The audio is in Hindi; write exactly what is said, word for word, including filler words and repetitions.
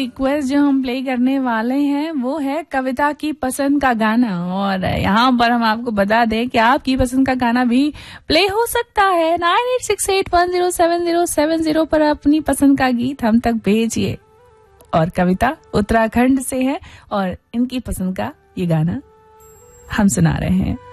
रिक्वेस्ट जो हम प्ले करने वाले हैं वो है कविता की पसंद का गाना। और यहाँ पर हम आपको बता दें कि आपकी पसंद का गाना भी प्ले हो सकता है। Nine eight six eight one zero seven zero seven zero पर अपनी पसंद का गीत हम तक भेजिए। और कविता उत्तराखंड से है और इनकी पसंद का ये गाना हम सुना रहे हैं।